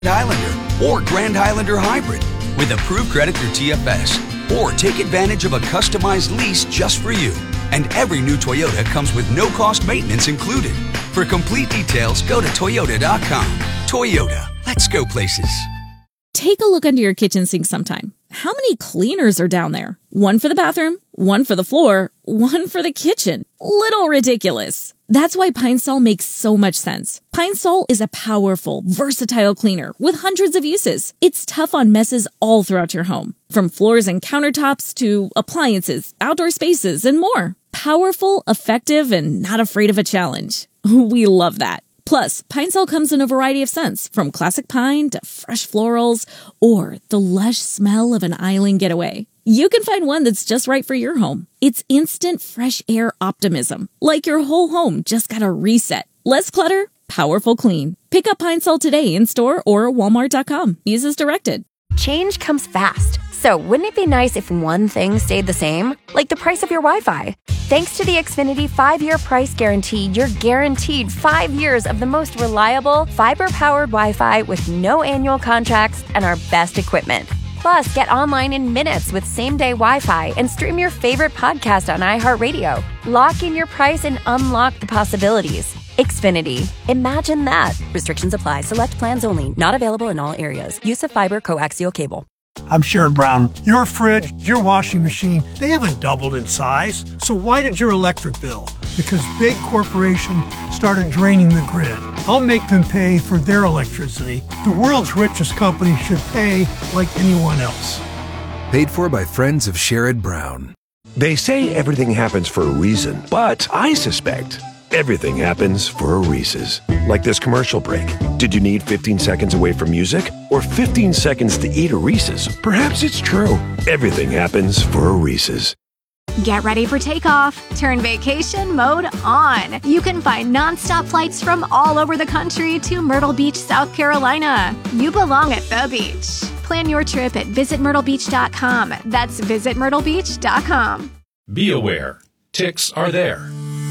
Highlander or Grand Highlander Hybrid with approved credit through TFS. Or take advantage of a customized lease just for you. And every new Toyota comes with no-cost maintenance included. For complete details, go to Toyota.com. Toyota, let's go places. Take a look under your kitchen sink sometime. How many cleaners are down there? One for the bathroom, one for the floor, one for the kitchen. Little ridiculous. That's why Pine Sol makes so much sense. Pine Sol is a powerful, versatile cleaner with hundreds of uses. It's tough on messes all throughout your home, from floors and countertops to appliances, outdoor spaces, and more. Powerful, effective, and not afraid of a challenge. We love that. Plus, Pine Sol comes in a variety of scents, from classic pine to fresh florals or the lush smell of an island getaway. You can find one that's just right for your home. It's instant fresh air optimism, like your whole home just got a reset. Less clutter, powerful clean. Pick up Pine Sol today in store or Walmart.com. Use as directed. Change comes fast. So wouldn't it be nice if one thing stayed the same? Like the price of your Wi-Fi. Thanks to the Xfinity 5-year price guarantee, you're guaranteed 5 years of the most reliable, fiber-powered Wi-Fi with no annual contracts and our best equipment. Plus, get online in minutes with same-day Wi-Fi and stream your favorite podcast on iHeartRadio. Lock in your price and unlock the possibilities. Xfinity. Imagine that. Restrictions apply. Select plans only. Not available in all areas. Use of fiber coaxial cable. I'm Sherrod Brown. Your fridge, your washing machine, they haven't doubled in size. So why did your electric bill? Because big corporations started draining the grid. I'll make them pay for their electricity. The world's richest company should pay like anyone else. Paid for by friends of Sherrod Brown. They say everything happens for a reason, but I suspect everything happens for a Reese's. Like this commercial break. Did you need 15 seconds away from music? Or 15 seconds to eat a Reese's? Perhaps it's true. Everything happens for a Reese's. Get ready for takeoff. Turn vacation mode on. You can find nonstop flights from all over the country to Myrtle Beach, South Carolina. You belong at the beach. Plan your trip at visitmyrtlebeach.com. That's visitmyrtlebeach.com. Be aware, ticks are there.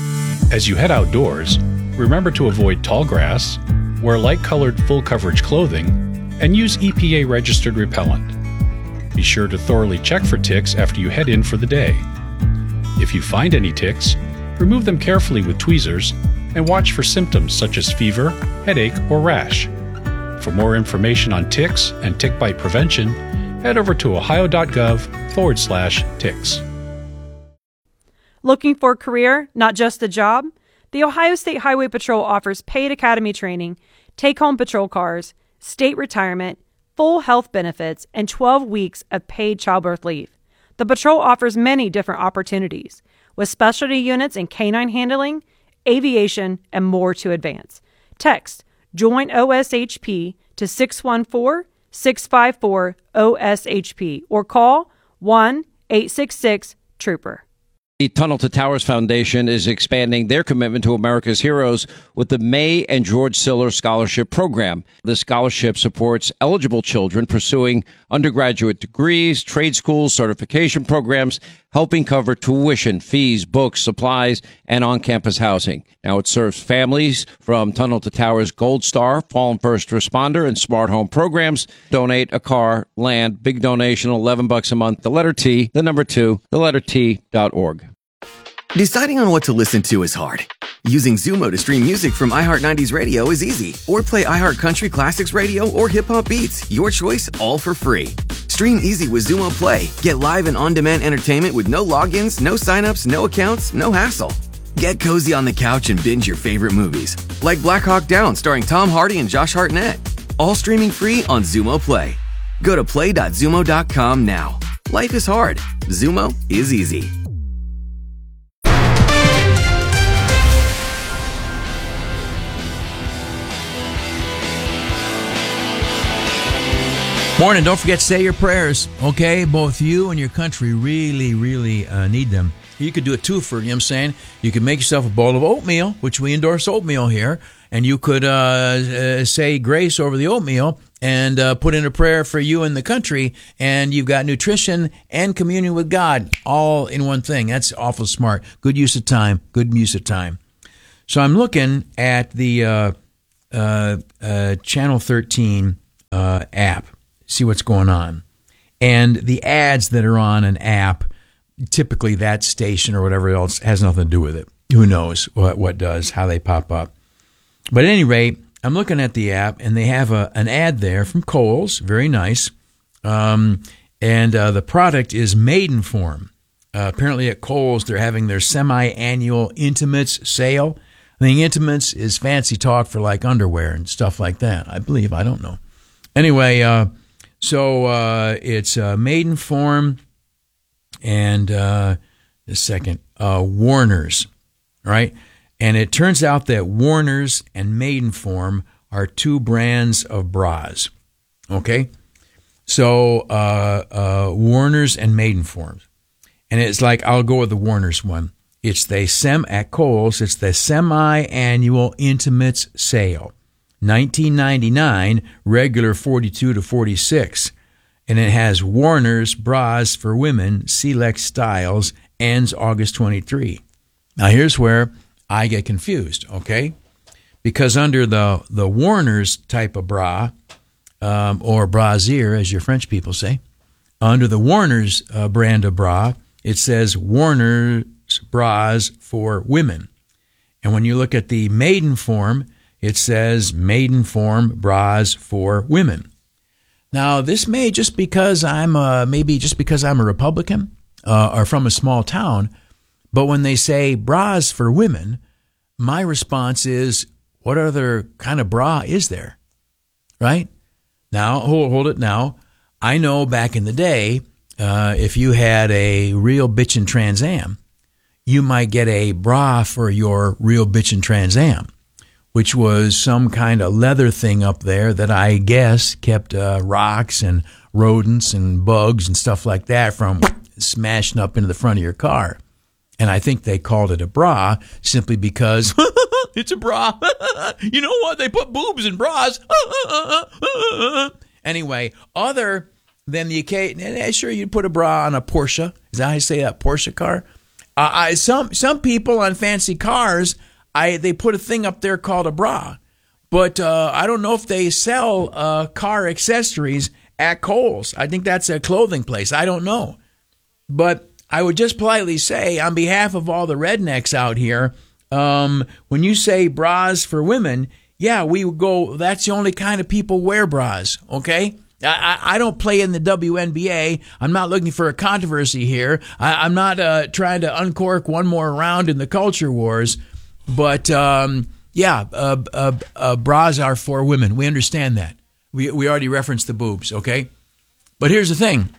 As you head outdoors, remember to avoid tall grass, wear light-colored full-coverage clothing, and use EPA-registered repellent. Be sure to thoroughly check for ticks after you head in for the day. If you find any ticks, remove them carefully with tweezers and watch for symptoms such as fever, headache, or rash. For more information on ticks and tick bite prevention, head over to ohio.gov/ticks. Looking for a career, not just a job? The Ohio State Highway Patrol offers paid academy training, take-home patrol cars, state retirement, full health benefits, and 12 weeks of paid childbirth leave. The patrol offers many different opportunities, with specialty units in canine handling, aviation, and more to advance. Text JOIN OSHP to 614-654-OSHP or call 1-866-TROOPER. The Tunnel to Towers Foundation is expanding their commitment to America's heroes with the May and George Siller Scholarship Program. The scholarship supports eligible children pursuing undergraduate degrees, trade schools, certification programs, helping cover tuition, fees, books, supplies, and on-campus housing. Now it serves families from Tunnel to Towers Gold Star, Fallen First Responder, and Smart Home programs. Donate a car, land, big donation, $11 a month. The letter T, the number 2, the letter T.org. Deciding on what to listen to is hard. Using Zumo to stream music from iHeart 90s Radio is easy. Or play iHeart Country Classics Radio or Hip Hop Beats. Your choice, all for free. Stream easy with Zumo Play. Get live and on-demand entertainment with no logins, no signups, no accounts, no hassle. Get cozy on the couch and binge your favorite movies. Like Black Hawk Down starring Tom Hardy and Josh Hartnett. All streaming free on Zumo Play. Go to play.zumo.com now. Life is hard. Zumo is easy. Morning. Don't forget to say your prayers, okay? Both you and your country really, really need them. You could do it too for, you know what I'm saying? You could make yourself a bowl of oatmeal, which we endorse oatmeal here, and you could say grace over the oatmeal and put in a prayer for you and the country, and you've got nutrition and communion with God all in one thing. That's awful smart. Good use of time. Good use of time. So I'm looking at the Channel 13 app, see what's going on. And the ads that are on an app, typically that station or whatever else has nothing to do with it. Who knows what does, how they pop up. But at any rate, I'm looking at the app, and they have an ad there from Kohl's, very nice. And the product is Maidenform. Apparently at Kohl's, they're having their semi-annual Intimates sale. I think Intimates is fancy talk for like underwear and stuff like that, I believe. I don't know. Anyway, so it's Maidenform and Warner's, right? And it turns out that Warner's and Maidenform are two brands of bras, okay? So Warner's and Maidenform. And it's like, I'll go with the Warner's one. It's at Kohl's, it's the semi-annual Intimates sale. $19.99, regular $42 to $46. And it has Warner's bras for women, select styles, ends August 23. Now here's where I get confused, okay? Because under the Warner's type of bra, or brasier, as your French people say, under the Warner's brand of bra, it says Warner's bras for women. And when you look at the Maidenform, it says Maidenform bras for women. Now, this may just because I'm a Republican or from a small town, but when they say bras for women, my response is, what other kind of bra is there? Right? Now, hold it now. I know back in the day, if you had a real bitchin' Trans Am, you might get a bra for your real bitchin' Trans Am, which was some kind of leather thing up there that I guess kept rocks and rodents and bugs and stuff like that from smashing up into the front of your car. And I think they called it a bra simply because it's a bra. You know what? They put boobs in bras. Anyway, other than the occasion, sure, you put a bra on a Porsche. Is that how you say that, Porsche car? Some people on fancy cars, they put a thing up there called a bra. But I don't know if they sell car accessories at Kohl's. I think that's a clothing place. I don't know. But I would just politely say, on behalf of all the rednecks out here, when you say bras for women, yeah, we would go, that's the only kind of people wear bras, okay? I don't play in the WNBA. I'm not looking for a controversy here. I'm not trying to uncork one more round in the culture wars. But, bras are for women. We understand that. We already referenced the boobs, okay? But here's the thing.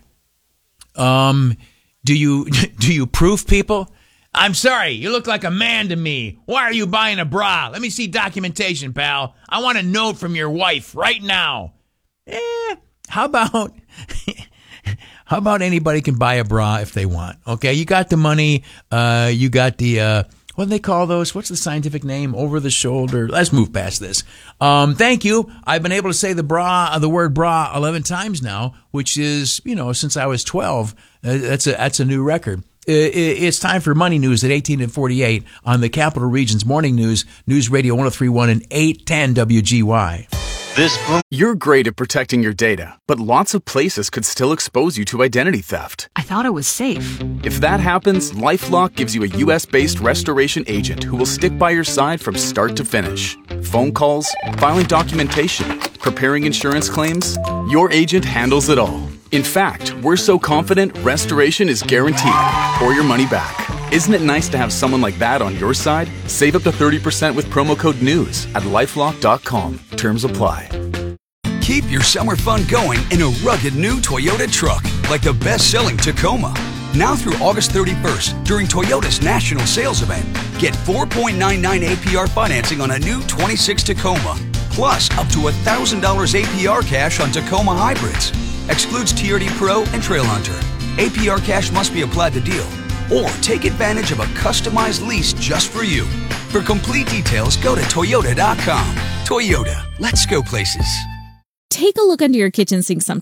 Do you proof people? I'm sorry, you look like a man to me. Why are you buying a bra? Let me see documentation, pal. I want a note from your wife right now. How about anybody can buy a bra if they want? Okay, you got the money. You got the what do they call those? What's the scientific name? Over the shoulder. Let's move past this. Thank you. I've been able to say the word bra 11 times now, which is, since I was 12. That's a new record. It's time for Money News at 18 and 48 on the Capital Region's Morning News, News Radio 103.1 and 810 WGY. You're great at protecting your data, but lots of places could still expose you to identity theft. I thought it was safe. If that happens, LifeLock gives you a U.S.-based restoration agent who will stick by your side from start to finish. Phone calls, filing documentation, preparing insurance claims, your agent handles it all. In fact, we're so confident restoration is guaranteed or your money back. Isn't it nice to have someone like that on your side? Save up to 30% with promo code NEWS at LifeLock.com. Terms apply. Keep your summer fun going in a rugged new Toyota truck, like the best-selling Tacoma. Now through August 31st, during Toyota's national sales event, get 4.99 APR financing on a new 26 Tacoma, plus up to $1,000 APR cash on Tacoma hybrids. Excludes TRD Pro and Trail Hunter. APR cash must be applied to deal. Or take advantage of a customized lease just for you. For complete details, go to Toyota.com. Toyota, let's go places. Take a look under your kitchen sink sometime.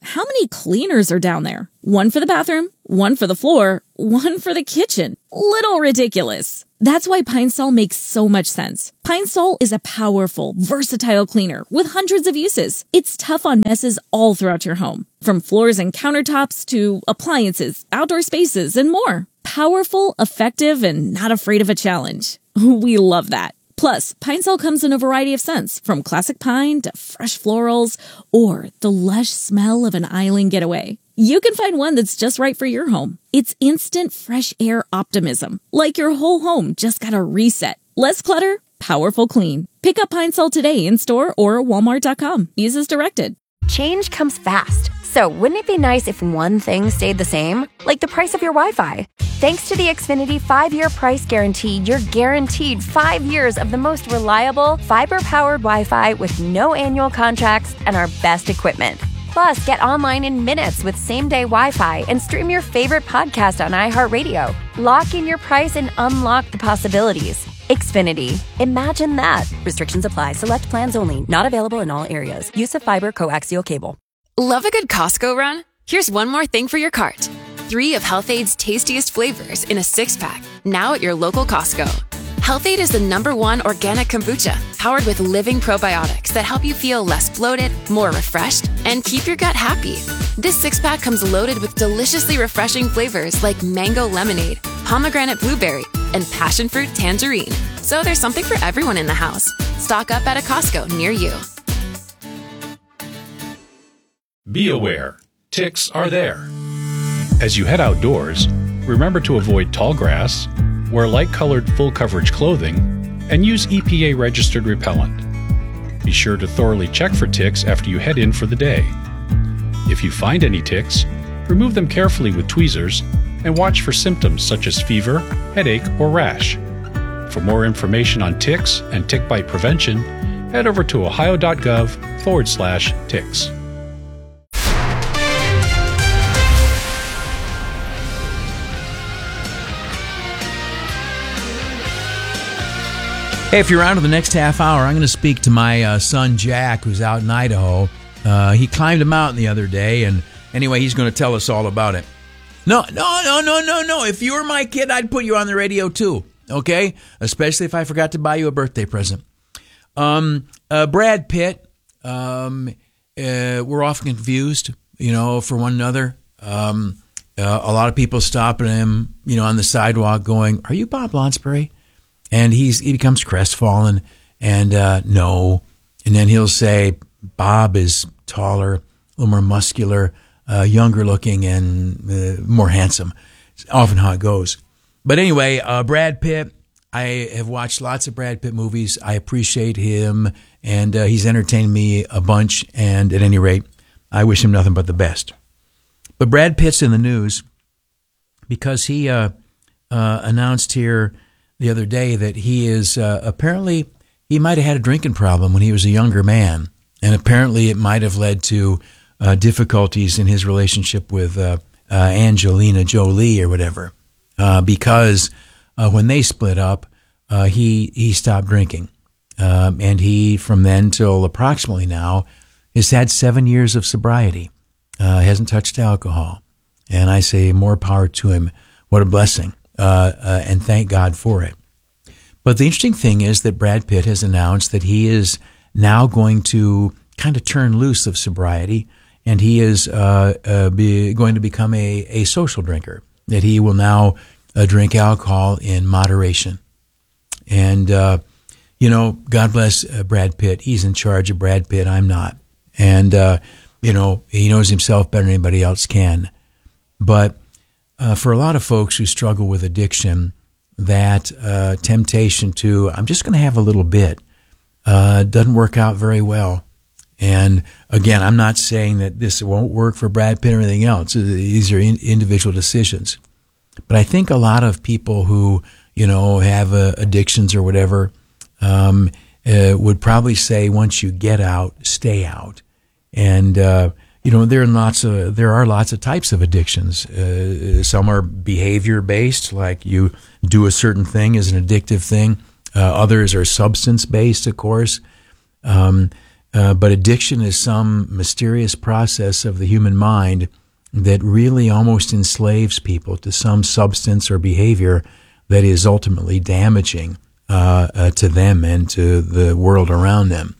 How many cleaners are down there? One for the bathroom, one for the floor, one for the kitchen. Little ridiculous. That's why Pine Sol makes so much sense. Pine Sol is a powerful, versatile cleaner with hundreds of uses. It's tough on messes all throughout your home, from floors and countertops to appliances, outdoor spaces, and more. Powerful, effective, and not afraid of a challenge. We love that. Plus, Pine Sol comes in a variety of scents, from classic pine to fresh florals, or the lush smell of an island getaway. You can find one that's just right for your home. It's instant fresh air optimism, like your whole home just got a reset. Less clutter, powerful clean. Pick up Pine Sol today in store or walmart.com. Use as directed. Change comes fast. So wouldn't it be nice if one thing stayed the same? Like the price of your Wi-Fi. Thanks to the Xfinity 5-year price guarantee, you're guaranteed 5 years of the most reliable, fiber-powered Wi-Fi with no annual contracts and our best equipment. Plus, get online in minutes with same-day Wi-Fi and stream your favorite podcast on iHeartRadio. Lock in your price and unlock the possibilities. Xfinity. Imagine that. Restrictions apply. Select plans only. Not available in all areas. Use of fiber coaxial cable. Love a good Costco run? Here's one more thing for your cart. 3 of Health-Aid's tastiest flavors in a 6-pack, now at your local Costco. Health-Aid is the #1 organic kombucha, powered with living probiotics that help you feel less bloated, more refreshed, and keep your gut happy. This 6-pack comes loaded with deliciously refreshing flavors like mango lemonade, pomegranate blueberry, and passion fruit tangerine. So there's something for everyone in the house. Stock up at a Costco near you. Be aware, ticks are there. As you head outdoors, remember to avoid tall grass, wear light-colored full-coverage clothing, and use EPA-registered repellent. Be sure to thoroughly check for ticks after you head in for the day. If you find any ticks, remove them carefully with tweezers and watch for symptoms such as fever, headache, or rash. For more information on ticks and tick bite prevention, head over to ohio.gov/ticks. Hey, if you're around for the next half hour, I'm going to speak to my son Jack, who's out in Idaho. He climbed a mountain the other day, and anyway, he's going to tell us all about it. No. If you were my kid, I'd put you on the radio too, okay? Especially if I forgot to buy you a birthday present. Brad Pitt, we're often confused, for one another. A lot of people stopping him, on the sidewalk going, "Are you Bob Lonsbury?" And he becomes crestfallen and no. And then he'll say, Bob is taller, a little more muscular, younger looking, and more handsome. It's often how it goes. But anyway, Brad Pitt, I have watched lots of Brad Pitt movies. I appreciate him, and he's entertained me a bunch. And at any rate, I wish him nothing but the best. But Brad Pitt's in the news because he announced here the other day that he is apparently he might have had a drinking problem when he was a younger man, and apparently it might have led to difficulties in his relationship with Angelina Jolie or whatever, because when they split up, he stopped drinking, and he from then till approximately now has had 7 years of sobriety, hasn't touched alcohol, and I say more power to him. What a blessing. And thank God for it. But the interesting thing is that Brad Pitt has announced that he is now going to kind of turn loose of sobriety, and he is going to become a social drinker, that he will now drink alcohol in moderation. And, God bless Brad Pitt. He's in charge of Brad Pitt. I'm not. And, he knows himself better than anybody else can. But for a lot of folks who struggle with addiction, that temptation to, I'm just going to have a little bit, doesn't work out very well. And again, I'm not saying that this won't work for Brad Pitt or anything else. These are individual decisions. But I think a lot of people who, have addictions or whatever, would probably say once you get out, stay out. And, there are lots of types of addictions. Some are behavior based, like you do a certain thing as an addictive thing. Others are substance based, of course. But addiction is some mysterious process of the human mind that really almost enslaves people to some substance or behavior that is ultimately damaging to them and to the world around them.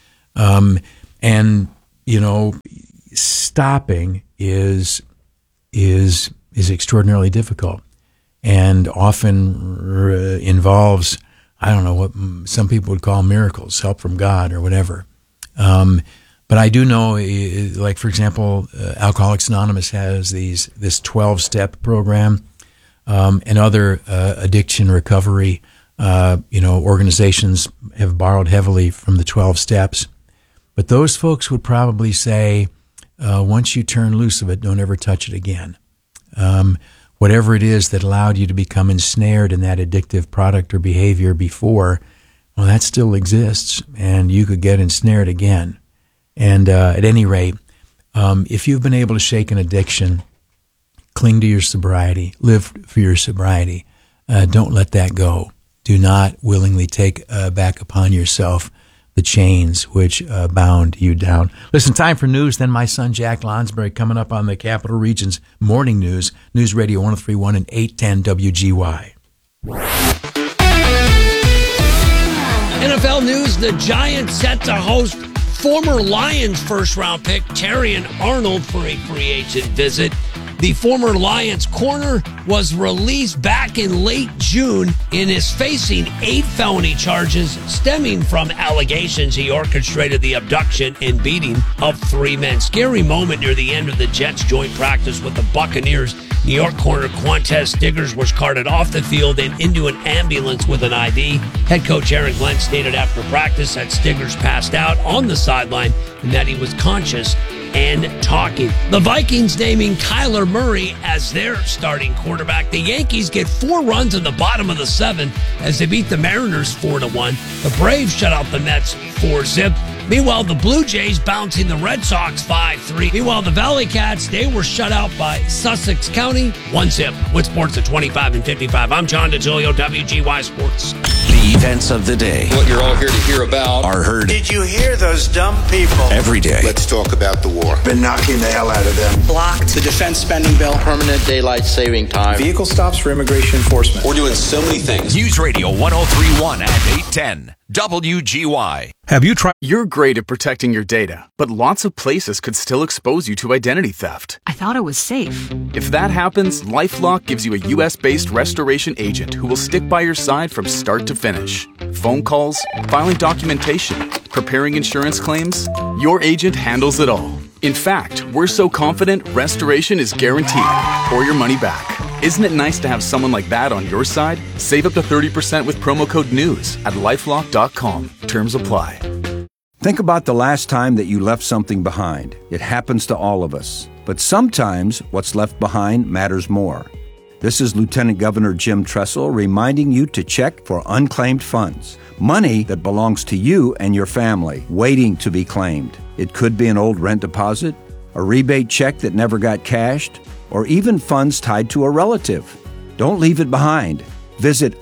And, you know, stopping is extraordinarily difficult and often involves, I don't know, what some people would call miracles, help from God or whatever. But I do know, like, for example, Alcoholics Anonymous has this 12-step program, and other addiction recovery organizations have borrowed heavily from the 12 steps. But those folks would probably say, once you turn loose of it, don't ever touch it again. Whatever it is that allowed you to become ensnared in that addictive product or behavior before, well, that still exists, and you could get ensnared again. And at any rate, if you've been able to shake an addiction, cling to your sobriety, live for your sobriety. Don't let that go. Do not willingly take back upon yourself the chains which bound you down. Listen, time for news. Then my son Jack Lonsberry coming up on the Capital Region's Morning News, News Radio 103.1 and 810 WGY. NFL news, the Giants set to host former Lions first-round pick Terrion Arnold for a free agent visit. The former Lions corner was released back in late June and is facing 8 felony charges stemming from allegations he orchestrated the abduction and beating of 3 men. Scary moment near the end of the Jets joint practice with the Buccaneers. New York corner Quantez Stiggers was carted off the field and into an ambulance with an IV. Head coach Aaron Glenn stated after practice that Stiggers passed out on the sideline and that he was conscious and talking. The Vikings naming Kyler Murray as their starting quarterback. The Yankees get 4 runs in the bottom of the 7th as they beat the Mariners 4-1. The Braves shut out the Mets 4-zip. Meanwhile, the Blue Jays bouncing the Red Sox 5-3. Meanwhile, the Valley Cats, they were shut out by Sussex County 1-zip. With sports at 25 and 55, I'm John DeGilio, WGY Sports. The events of the day. What you're all here to hear about are heard. Did you hear those dumb people? Every day. Let's talk about the war. Been knocking the hell out of them. Blocked. The defense spending bill. Permanent daylight saving time. Vehicle stops for immigration enforcement. We're doing so many things. News Radio 103.1 and 810 WGY. Have you tried? You're great at protecting your data, but lots of places could still expose you to identity theft. I thought it was safe. If that happens, LifeLock gives you a U.S.-based restoration agent who will stick by your side from start to finish. Phone calls, filing documentation, preparing insurance claims, your agent handles it all. In fact, we're so confident restoration is guaranteed or your money back. Isn't it nice to have someone like that on your side? Save up to 30% with promo code NEWS at LifeLock.com. Terms apply. Think about the last time that you left something behind. It happens to all of us. But sometimes what's left behind matters more. This is Lieutenant Governor Jim Tressel reminding you to check for unclaimed funds. Money that belongs to you and your family, waiting to be claimed. It could be an old rent deposit, a rebate check that never got cashed, or even funds tied to a relative. Don't leave it behind. Visit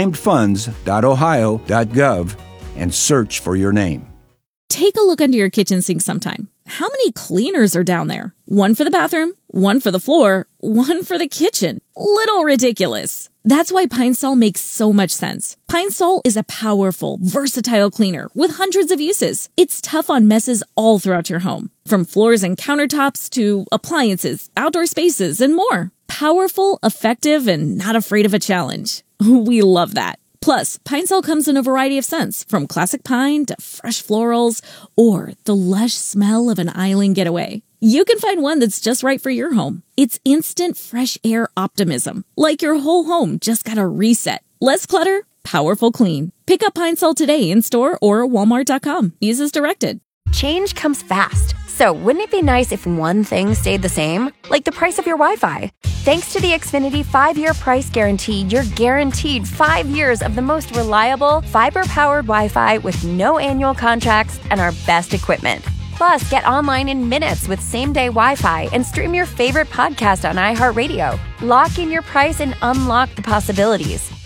unclaimedfunds.ohio.gov and search for your name. Take a look under your kitchen sink sometime. How many cleaners are down there? One for the bathroom, one for the floor, one for the kitchen. Little ridiculous. That's why Pine Sol makes so much sense. Pine Sol is a powerful, versatile cleaner with hundreds of uses. It's tough on messes all throughout your home, from floors and countertops to appliances, outdoor spaces, and more. Powerful, effective, and not afraid of a challenge. We love that. Plus, Pine Sol comes in a variety of scents, from classic pine to fresh florals or the lush smell of an island getaway. You can find one that's just right for your home. It's instant fresh air optimism, like your whole home just got a reset. Less clutter, powerful clean. Pick up Pine Sol today in store or Walmart.com. Use as directed. Change comes fast. So wouldn't it be nice if one thing stayed the same? Like the price of your Wi-Fi. Thanks to the Xfinity 5-year price guarantee, you're guaranteed 5 years of the most reliable, fiber-powered Wi-Fi with no annual contracts and our best equipment. Plus, get online in minutes with same-day Wi-Fi and stream your favorite podcast on iHeartRadio. Lock in your price and unlock the possibilities.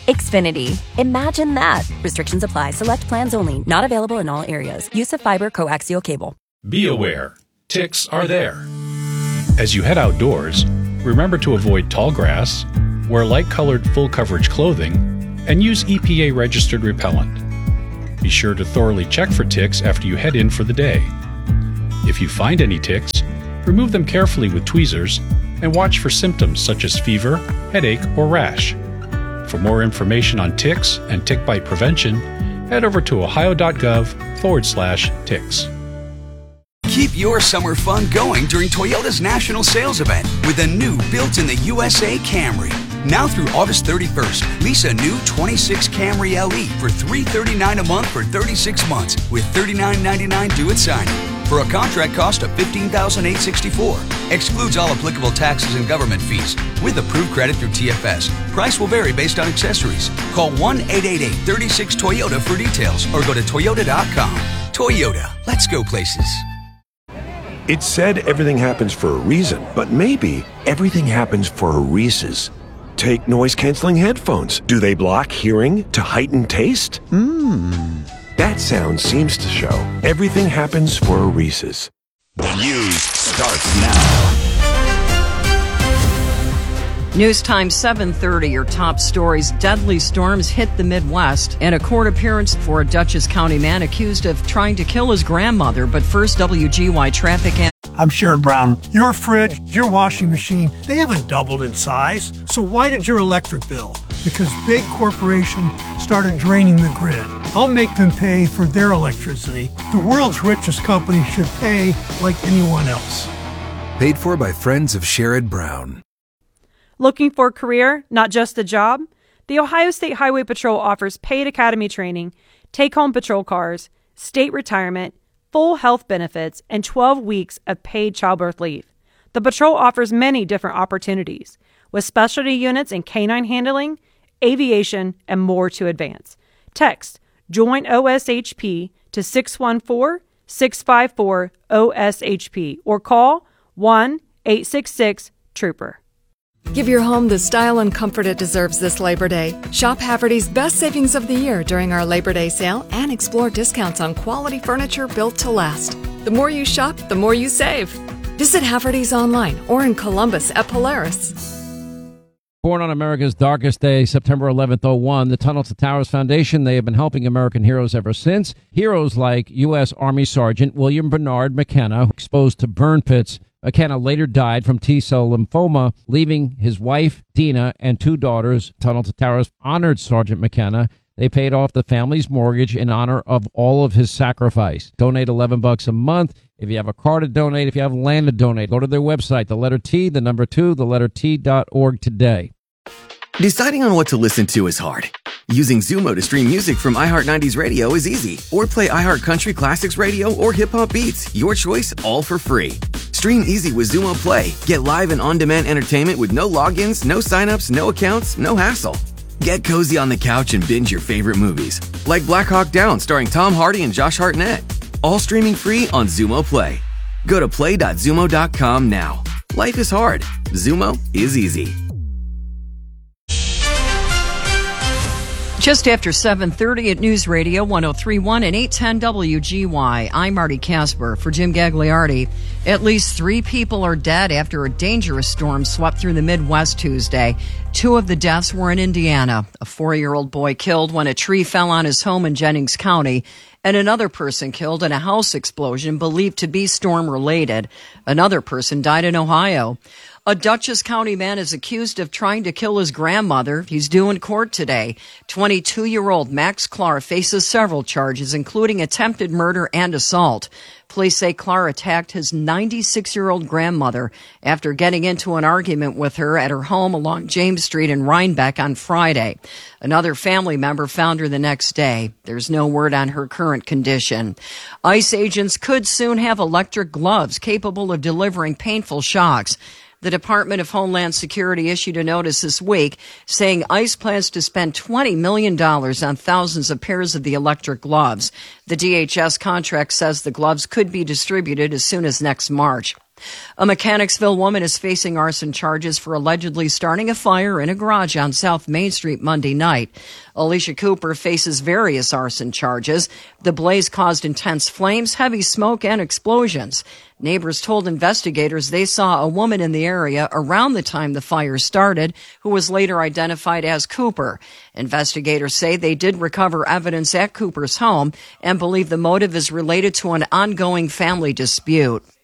Xfinity. Imagine that. Restrictions apply. Select plans only. Not available in all areas. Use of fiber coaxial cable. Be aware, ticks are there. As you head outdoors, remember to avoid tall grass, wear light-colored full-coverage clothing, and use EPA-registered repellent. Be sure to thoroughly check for ticks after you head in for the day. If you find any ticks, remove them carefully with tweezers and watch for symptoms such as fever, headache, or rash. For more information on ticks and tick bite prevention, head over to ohio.gov/ticks. Keep your summer fun going during Toyota's national sales event with a new built-in-the-USA Camry. Now through August 31st, lease a new 26 Camry LE for $339 a month for 36 months with $39.99 due at signing. For a contract cost of $15,864. Excludes all applicable taxes and government fees. With approved credit through TFS. Price will vary based on accessories. Call 1-888-36-TOYOTA for details or go to Toyota.com. Toyota, let's go places. It's said everything happens for a reason, but maybe everything happens for a Reese's. Take noise-canceling headphones. Do they block hearing to heighten taste? That sound seems to show everything happens for a Reese's. The news starts now. News time 7:30. Your top stories. Deadly storms hit the Midwest, and a court appearance for a Dutchess County man accused of trying to kill his grandmother. But first, WGY traffic. I'm Sherrod Brown. Your fridge, your washing machine, they haven't doubled in size. So why did your electric bill? Because big corporations started draining the grid. I'll make them pay for their electricity. The world's richest company should pay like anyone else. Paid for by friends of Sherrod Brown. Looking for a career, not just a job? The Ohio State Highway Patrol offers paid academy training, take-home patrol cars, state retirement, full health benefits, and 12 weeks of paid childbirth leave. The patrol offers many different opportunities, with specialty units in canine handling, aviation, and more to advance. Text JOIN OSHP to 614-654-OSHP or call 1-866-TROOPER. Give your home the style and comfort it deserves this Labor Day. Shop Haverty's best savings of the year during our Labor Day sale and explore discounts on quality furniture built to last. The more you shop, the more you save. Visit Haverty's online or in Columbus at Polaris. Born on America's darkest day, September 11th, 2001, the Tunnel to Towers Foundation, they have been helping American heroes ever since. Heroes like U.S. Army Sergeant William Bernard McKenna, exposed to burn pits. McKenna later died from T-cell lymphoma, leaving his wife, Dina, and 2 daughters. Tunnel to Towers honored Sergeant McKenna. They paid off the family's mortgage in honor of all of his sacrifice. Donate $11 a month. If you have a car to donate, if you have land to donate, go to their website, the letter T, the number 2, the letter T.org today. Deciding on what to listen to is hard. Using Zumo to stream music from iHeart90s Radio is easy. Or play iHeart Country Classics Radio or Hip Hop Beats. Your choice, all for free. Stream easy with Zumo Play. Get live and on-demand entertainment with no logins, no signups, no accounts, no hassle. Get cozy on the couch and binge your favorite movies, like Black Hawk Down starring Tom Hardy and Josh Hartnett. All streaming free on Zumo Play. Go to play.zumo.com now. Life is hard. Zumo is easy. Just after 7:30 at News Radio 103.1 and 810 WGY. I'm Marty Casper. For Jim Gagliardi, at least 3 people are dead after a dangerous storm swept through the Midwest Tuesday. 2 of the deaths were in Indiana. A 4-year-old boy killed when a tree fell on his home in Jennings County, and another person killed in a house explosion believed to be storm-related. Another person died in Ohio. A Dutchess County man is accused of trying to kill his grandmother. He's due in court today. 22-year-old Max Clark faces several charges, including attempted murder and assault. Police say Clark attacked his 96-year-old grandmother after getting into an argument with her at her home along James Street in Rhinebeck on Friday. Another family member found her the next day. There's no word on her current condition. ICE agents could soon have electric gloves capable of delivering painful shocks. The Department of Homeland Security issued a notice this week saying ICE plans to spend $20 million on thousands of pairs of the electric gloves. The DHS contract says the gloves could be distributed as soon as next March. A Mechanicsville woman is facing arson charges for allegedly starting a fire in a garage on South Main Street Monday night. Alicia Cooper faces various arson charges. The blaze caused intense flames, heavy smoke, and explosions. Neighbors told investigators they saw a woman in the area around the time the fire started, who was later identified as Cooper. Investigators say they did recover evidence at Cooper's home and believe the motive is related to an ongoing family dispute.